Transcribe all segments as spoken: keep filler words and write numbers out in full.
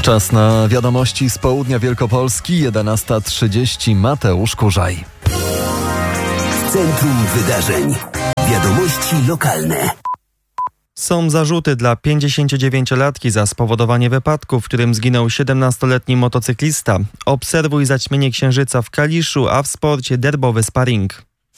Czas na wiadomości z południa Wielkopolski, jedenasta trzydzieści. Mateusz Kurzaj. W centrum wydarzeń. Wiadomości lokalne. Są zarzuty dla pięćdziesięciodziewięciolatki za spowodowanie wypadku, w którym zginął siedemnastoletni motocyklista. Obserwuj zaćmienie księżyca w Kaliszu, a w sporcie derbowy sparring.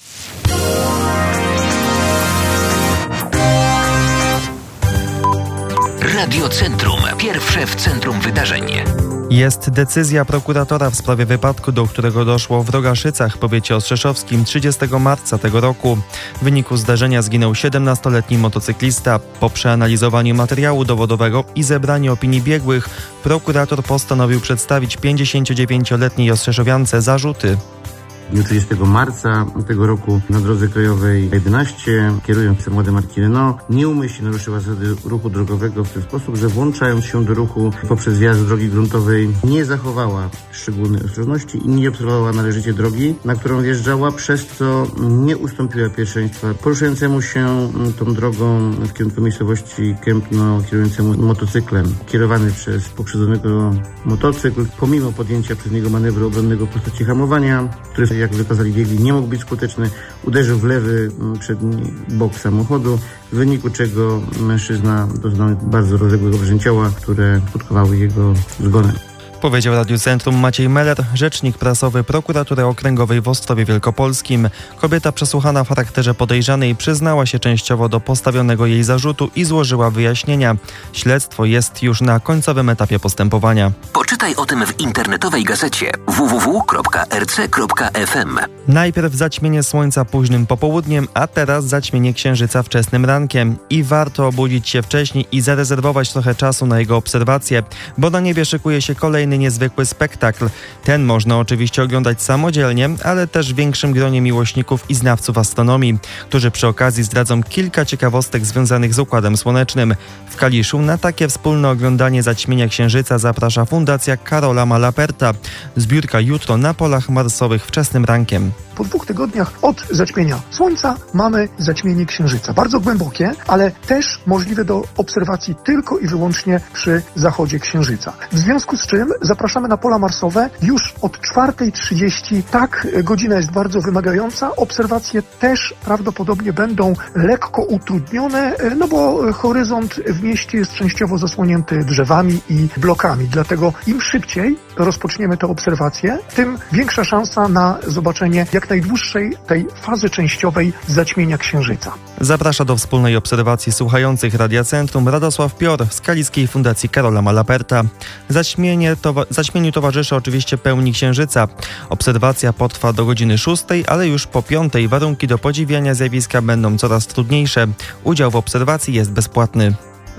Radio Centrum. Pierwsze w centrum wydarzeń. Jest decyzja prokuratora w sprawie wypadku, do którego doszło w Rogaszycach w powiecie ostrzeszowskim trzydziestego marca tego roku. W wyniku zdarzenia zginął siedemnastoletni motocyklista. Po przeanalizowaniu materiału dowodowego i zebraniu opinii biegłych, prokurator postanowił przedstawić pięćdziesięciodziewięcioletniej ostrzeszowiance zarzuty. W dniu trzydziestego marca tego roku na drodze krajowej jedenaście, kierując się młode marki Renault, nieumyślnie naruszyła zasady ruchu drogowego w ten sposób, że włączając się do ruchu poprzez wjazd drogi gruntowej nie zachowała szczególnej ostrożności i nie obserwowała należycie drogi, na którą wjeżdżała, przez co nie ustąpiła pierwszeństwa poruszającemu się tą drogą w kierunku miejscowości Kępno kierującemu motocyklem. Kierowany przez poprzedzonego motocykl, pomimo podjęcia przez niego manewru obronnego w postaci hamowania, który, jak wykazali biegli, nie mógł być skuteczny, uderzył w lewy przedni bok samochodu, w wyniku czego mężczyzna doznał bardzo rozległych obrażeń ciała, które skutkowały jego zgonem. Powiedział Radiu Centrum Maciej Meller, rzecznik prasowy Prokuratury Okręgowej w Ostrowie Wielkopolskim. Kobieta przesłuchana w charakterze podejrzanej przyznała się częściowo do postawionego jej zarzutu i złożyła wyjaśnienia. Śledztwo jest już na końcowym etapie postępowania. Poczytaj o tym w internetowej gazecie w w w kropka r c kropka f m. Najpierw zaćmienie słońca późnym popołudniem, a teraz zaćmienie księżyca wczesnym rankiem. I warto obudzić się wcześniej i zarezerwować trochę czasu na jego obserwację, bo na niebie szykuje się kolejny niezwykły spektakl. Ten można oczywiście oglądać samodzielnie, ale też w większym gronie miłośników i znawców astronomii, którzy przy okazji zdradzą kilka ciekawostek związanych z Układem Słonecznym. W Kaliszu na takie wspólne oglądanie zaćmienia księżyca zaprasza Fundacja Karola Malaperta. Zbiórka jutro na polach marsowych wczesnym rankiem. Po dwóch tygodniach od zaćmienia Słońca mamy zaćmienie Księżyca. Bardzo głębokie, ale też możliwe do obserwacji tylko i wyłącznie przy zachodzie Księżyca. W związku z czym zapraszamy na pola marsowe już od czwartej trzydzieści. Tak, godzina jest bardzo wymagająca. Obserwacje też prawdopodobnie będą lekko utrudnione, no bo horyzont w mieście jest częściowo zasłonięty drzewami i blokami. Dlatego im szybciej rozpoczniemy te obserwacje, tym większa szansa na zobaczenie jak najdłuższej tej fazy częściowej zaćmienia Księżyca. Zaprasza do wspólnej obserwacji słuchających Radia Centrum Radosław Pior z Kaliskiej Fundacji Karola Malaperta. Zaćmienie towa- zaćmieniu towarzyszy oczywiście pełni Księżyca. Obserwacja potrwa do godziny szóstej, ale już po piątej warunki do podziwiania zjawiska będą coraz trudniejsze. Udział w obserwacji jest bezpłatny.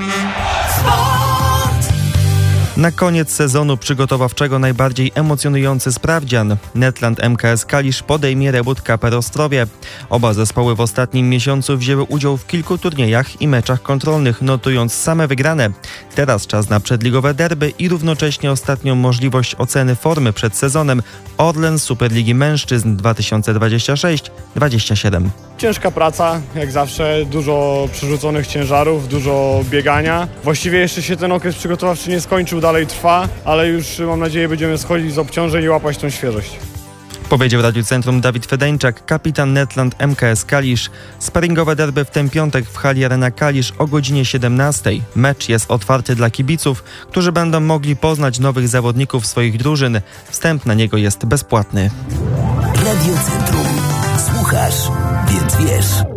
Na koniec sezonu przygotowawczego najbardziej emocjonujący sprawdzian. Netland M K S Kalisz podejmie Rebut Kaper Ostrowie. Oba zespoły w ostatnim miesiącu wzięły udział w kilku turniejach i meczach kontrolnych, notując same wygrane. Teraz czas na przedligowe derby i równocześnie ostatnią możliwość oceny formy przed sezonem Orlen Superligi Mężczyzn dwa tysiące dwudziesty szósty dwudziesty siódmy. Ciężka praca, jak zawsze, dużo przerzuconych ciężarów, dużo biegania. Właściwie jeszcze się ten okres przygotowawczy nie skończył, dalej trwa, ale już mam nadzieję będziemy schodzić z obciążeń i łapać tą świeżość. Powiedział Radiu Centrum Dawid Fedeńczak, kapitan Netland M K S Kalisz. Sparingowe derby w ten piątek w hali Arena Kalisz o godzinie siedemnastej. Mecz jest otwarty dla kibiców, którzy będą mogli poznać nowych zawodników swoich drużyn. Wstęp na niego jest bezpłatny. Radio Centrum. Słuchasz, więc wiesz.